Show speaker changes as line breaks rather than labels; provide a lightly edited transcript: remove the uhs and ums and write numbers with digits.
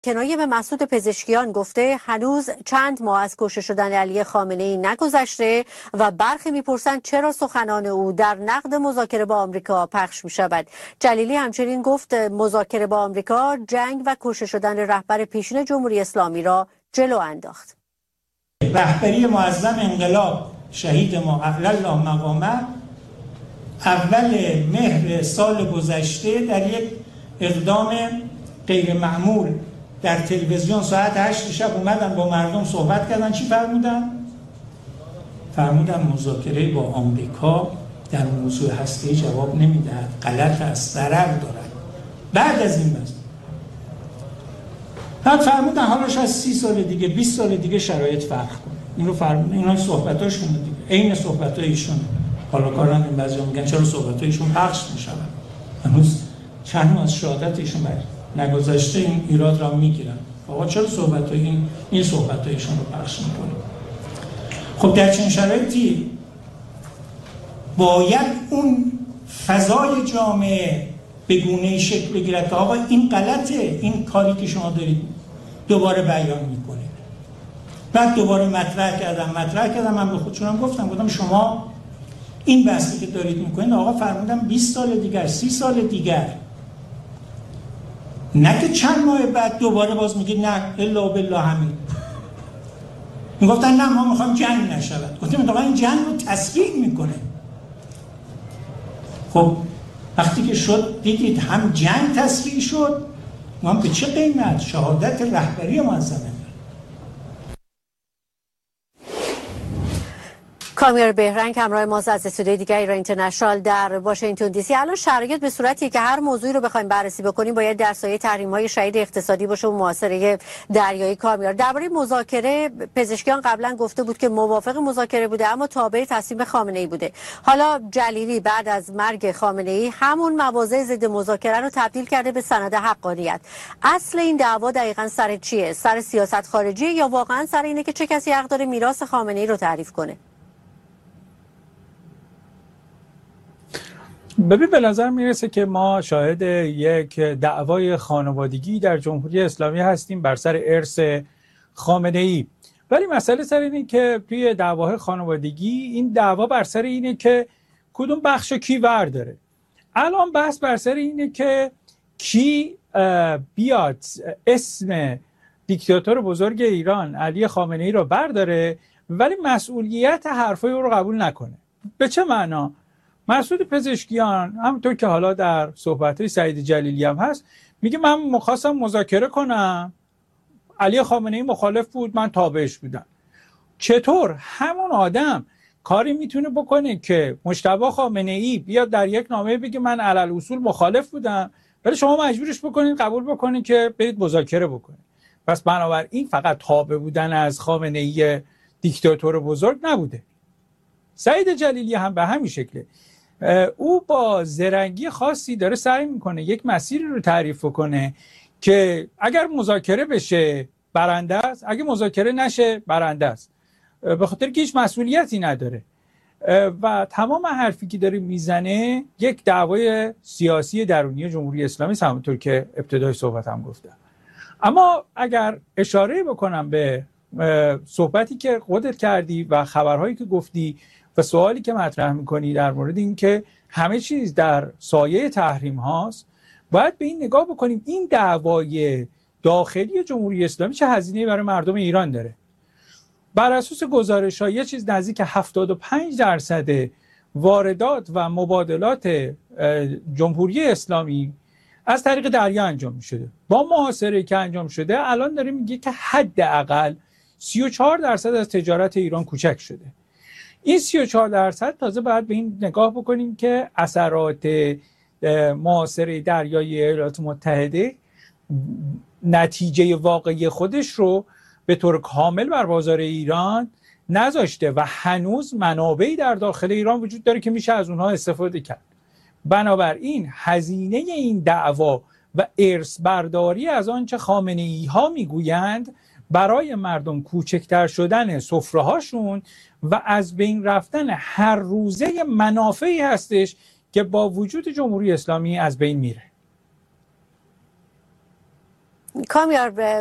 کنایه به مسعود پزشکیان گفته هنوز چند ماه از کشته شدن علی خامنه‌ای نگذشته و برخی میپرسند چرا سخنان او در نقد مذاکره با آمریکا پخش میشود. جلیلی همچنین گفت مذاکره با آمریکا جنگ و کشته شدن رهبر پیشین جمهوری اسلامی را جلو انداخت.
رهبری معظم انقلاب شهید ما اعلی الله مقامه اول مهر سال گذشته در یک اقدام غیر معمول در تلویزیون ساعت 8 شب اومدن با مردم صحبت کردن. چی فرمودن؟ فرمودن مذاکره با آمریکا در موضوع هسته‌ای جواب نمیدهد، غلط است، ضرر دارد. بعد از این بس بعد فرمودن حالا شاید 30 سال دیگه 20 سال دیگه شرایط فرق کنه. این رو فرمودن. اینا صحبتاشون دیگه عین صحبتای ایشون. حالا کارن این بعضیا میگن چرا صحبتای ایشون پخش میشن؟ هنوز چند ماه از شهادت ایشون نگذشته این ایراد را میگیرن. آقا چرا صحبتای این صحبتای ایشون رو پخش میکنه؟ خب در چنین شرایطی باید اون فضای جامعه به گونه‌ای شکل بگیرد که آقا این غلطه، این کاری که شما دارید دوباره بیان میکنید. بعد دوباره مطرح کردم من به خودشونم گفتم شما این بحثی که دارید میکنید آقا فرمودم 20 سال دیگر 30 سال دیگر، نه که چند ماه بعد دوباره باز میگید نه الا بالله همین. میگفتن نه ما میخوایم جنگ نشود. گفتم آقا این جنگ رو تسکین میکنه. خب وقتی که شد دیدید هم جنگ تسکین شد و هم به چه قیمت؟ شهادت رهبری معظمه.
کامیار بهرنگ همراه ماست از استودیوی دیگر ایران اینترنشنال در واشنگتن دی سی. الان شرایط به صورتیه که هر موضوعی رو بخوایم بررسی بکنیم باید در سایه تحریم‌های شدید اقتصادی باشه و محاصره دریایی. کامیار درباره مذاکره پزشکیان قبلا گفته بود که موافق مذاکره بوده اما تابع تصمیم خامنه‌ای بوده. حالا جلیلی بعد از مرگ خامنه‌ای همون مواضع ضد مذاکره رو تبدیل کرده به سند حقانیت. اصل این دعوا دقیقاً سر چیه؟ سر سیاست خارجی یا واقعاً سر اینه که چه کسی حق داره میراث خامنه‌ای رو تعریف کنه؟
ببین به نظر میرسه که ما شاهد یک دعوای خانوادگی در جمهوری اسلامی هستیم بر سر ارث خامنه‌ای. ولی مسئله سر اینه که توی دعوای خانوادگی این دعوا بر سر اینه که کدوم بخش کی ور داره. الان بحث بر سر اینه که کی بیاد اسم دیکتاتور بزرگ ایران علی خامنه‌ای رو برداره ولی مسئولیت حرفای او رو قبول نکنه. به چه معنا؟ مسعود پزشکیان همونطور که حالا در صحبت‌های سعید جلیلی هم هست میگه من می‌خواستم مذاکره کنم، علی خامنه‌ای مخالف بود، من تابعش بودم. چطور همون آدم کاری میتونه بکنه که مجتبی خامنه‌ای بیاد در یک نامه بگه من علل اصول مخالف بودم ولی شما مجبورش بکنین قبول بکنین که برید مذاکره بکنین؟ پس بنابراین فقط تابع بودن از خامنه‌ای دیکتاتور بزرگ نبوده. سعید جلیلی هم به همین شکله. او با زرنگی خاصی داره سعی میکنه یک مسیری رو تعریف کنه که اگر مذاکره بشه برنده است، اگه مذاکره نشه برنده است، به خاطر که هیچ مسئولیتی نداره و تمام حرفی که داره میزنه یک دعوای سیاسی درونی جمهوری اسلامی است، همونطور که ابتدای صحبتم گفتم. اما اگر اشاره بکنم به صحبتی که خودت کردی و خبرهایی که گفتی و سوالی که مطرح میکنی در مورد این که همه چیز در سایه تحریم هاست، باید به این نگاه بکنیم این دعوای داخلی جمهوری اسلامی چه هزینه‌ای برای مردم ایران داره. بر اساس گزارش‌ها یه چیز نزدیک 75% واردات و مبادلات جمهوری اسلامی از طریق دریا انجام می‌شده. با محاصره که انجام شده الان داره میگه که حداقل 34% از تجارت ایران کوچک شده. این 34% تازه باید به این نگاه بکنیم که اثرات محاصره دریایی ایالات متحده نتیجه واقعی خودش رو به طور کامل بر بازار ایران نذاشته و هنوز منابعی در داخل ایران وجود داره که میشه از اونها استفاده کرد. بنابراین هزینه این دعوا و ارث برداری از آنچه خامنه‌ای ها میگویند برای مردم کوچکتر شدن سفره هاشون و از بین رفتن هر روزه منافعی هستش که با وجود جمهوری اسلامی از بین میره.
کامیار